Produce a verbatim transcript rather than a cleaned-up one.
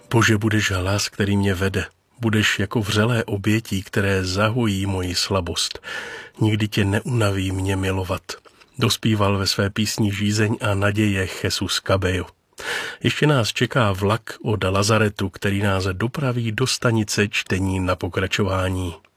Bože, budeš hlas, který mě vede. Budeš jako vřelé obětí, které zahojí moji slabost. Nikdy tě neunaví mě milovat. Dospíval ve své písni Žízeň a naděje Jesus Cabello. Ještě nás čeká vlak od Lazaretu, který nás dopraví do stanice čtení na pokračování.